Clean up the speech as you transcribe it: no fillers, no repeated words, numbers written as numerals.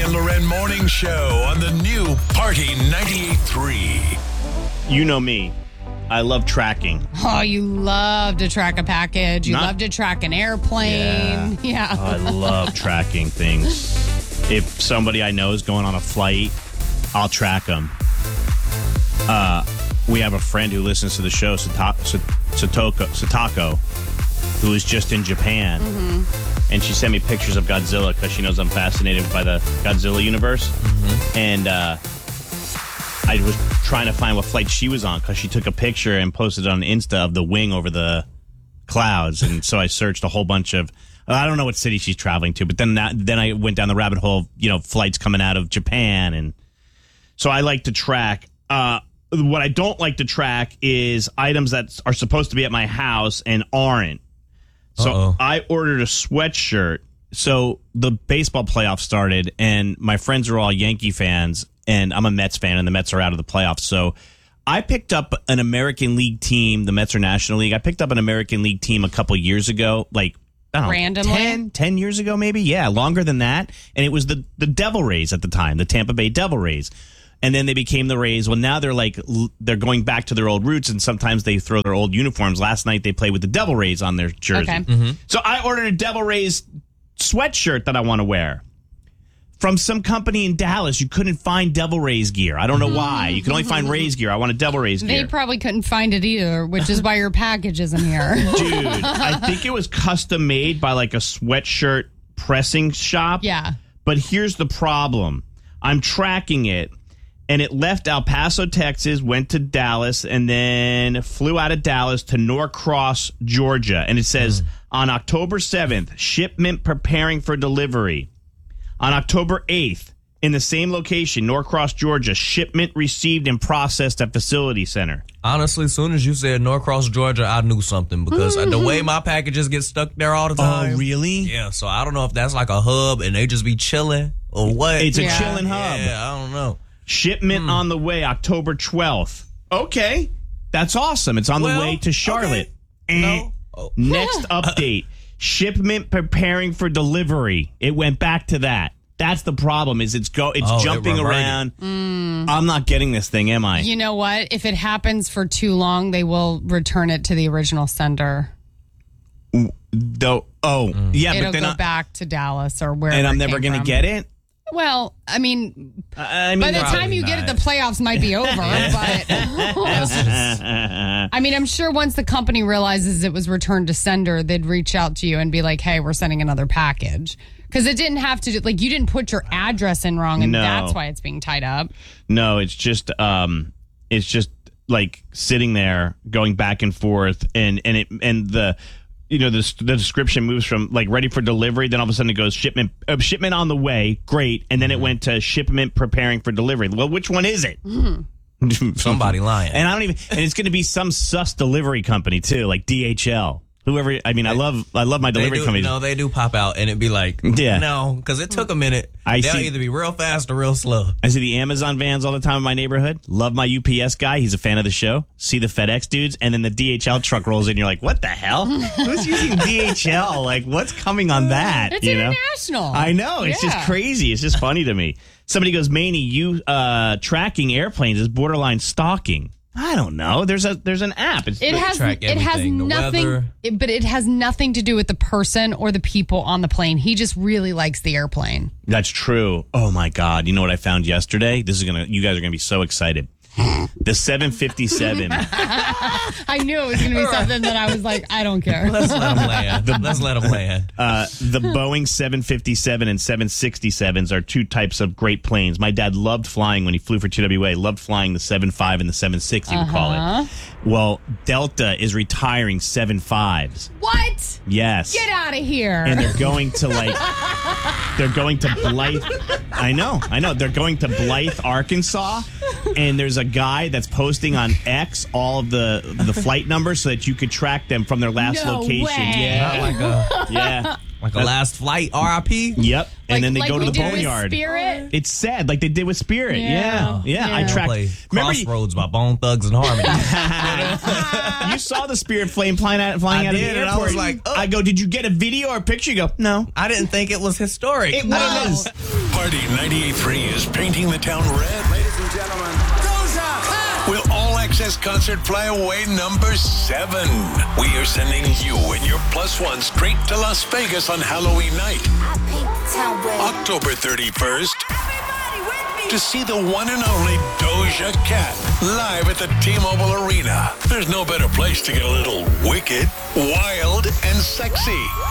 and Loren Morning Show on the new Party 98.3. You know me. I love tracking. Oh, you love to track a package. You love to track an airplane. Yeah. I love tracking things. If somebody I know is going on a flight, I'll track them. We have a friend who listens to the show, Satako, who is just in Japan. Mm-hmm. And she sent me pictures of Godzilla because she knows I'm fascinated by the Godzilla universe. Mm-hmm. And I was trying to find what flight she was on because she took a picture and posted it on Insta of the wing over the clouds. And so I searched a whole bunch of, I don't know what city she's traveling to, but then I went down the rabbit hole of, flights coming out of Japan. And so I like to track. What I don't like to track is items that are supposed to be at my house and aren't. So I ordered a sweatshirt. So the baseball playoffs started, and my friends are all Yankee fans, and I'm a Mets fan, and the Mets are out of the playoffs. So I picked up an American League team. The Mets are National League. I picked up an American League team a couple years ago, randomly? 10 years ago, maybe. Yeah, longer than that. And it was the Devil Rays at the time, the Tampa Bay Devil Rays. And then they became the Rays. Well, now they're going back to their old roots, and sometimes they throw their old uniforms. Last night they played with the Devil Rays on their jersey. Okay. Mm-hmm. So I ordered a Devil Rays sweatshirt that I want to wear from some company in Dallas. You couldn't find Devil Rays gear. I don't know why. You can only find Rays gear. I want a Devil Rays gear. They probably couldn't find it either, which is why your package isn't here. Dude, I think it was custom made by like a sweatshirt pressing shop. Yeah. But here's the problem. I'm tracking it. And it left El Paso, Texas, went to Dallas, and then flew out of Dallas to Norcross, Georgia. And it says, on October 7th, shipment preparing for delivery. On October 8th, in the same location, Norcross, Georgia, shipment received and processed at facility center. Honestly, as soon as you said Norcross, Georgia, I knew something because the way my packages get stuck there all the time. Oh, really? Yeah, so I don't know if that's like a hub and they just be chilling or what. It's a chilling hub. Yeah, I don't know. Shipment on the way, October 12th. Okay. That's awesome. It's on the way to Charlotte. Okay. No. Next update. Shipment preparing for delivery. It went back to that. That's the problem is it's jumping around. I'm not getting this thing, am I? You know what? If it happens for too long, they will return it to the original sender. Yeah, It'll but then go back to Dallas or wherever. And I'm never going to get it? Well, I mean by the time you get it, the playoffs might be over. But I mean, I'm sure once the company realizes it was returned to sender, they'd reach out to you and be like, "Hey, we're sending another package." Because it didn't have to, you didn't put your address in wrong, and that's why it's being tied up. No, it's just like sitting there, going back and forth, and the description moves from like ready for delivery, then all of a sudden it goes shipment on the way, great, and then it went to shipment preparing for delivery. Well, which one is it? Somebody lying, and it's going to be some sus delivery company too, like DHL. Whoever, I mean, I love my delivery companies. No, they do pop out, and it'd be like, no, because it took a minute. They'll either be real fast or real slow. I see the Amazon vans all the time in my neighborhood. Love my UPS guy. He's a fan of the show. See the FedEx dudes, and then the DHL truck rolls in. And you're like, what the hell? Who's using DHL? Like, what's coming on that? It's international. I know. It's just crazy. It's just funny to me. Somebody goes, Maney, you tracking airplanes is borderline stalking. I don't know. There's an app. It has nothing, but it has nothing to do with the person or the people on the plane. He just really likes the airplane. That's true. Oh my God! You know what I found yesterday? You guys are gonna be so excited. The 757. I knew it was going to be something that I was like, I don't care. Let's let them land. The Boeing 757 and 767s are two types of great planes. My dad loved flying when he flew for TWA. Loved flying the 75 and the 76, he would call it. Well, Delta is retiring 75s. What? Yes. Get out of here. And they're going to Blythe. I know. They're going to Blythe, Arkansas. And there's a guy that's posting on X all of the flight numbers so that you could track them from their last location. Way. Yeah. Yeah. Like a last flight RIP? Yep. And then they like go to we the did with boneyard. Spirit. It's sad, like they did with Spirit. Yeah. Yeah. I Yeah. tracked. Play Remember, Crossroads by Bone Thugs and Harmony. you saw the Spirit plane flying out of the did, airport. and I was like, oh. I go, did you get a video or a picture? You go, no. I didn't think it was historic. It was. Party 98.3 is painting the town red. Ladies and gentlemen, Doja Cat! Will All Access Concert fly away number 7. We are sending you and your +1 straight to Las Vegas on Halloween night, October 31st, to see the one and only Doja Cat live at the T-Mobile Arena. There's no better place to get a little wicked, wild, and sexy.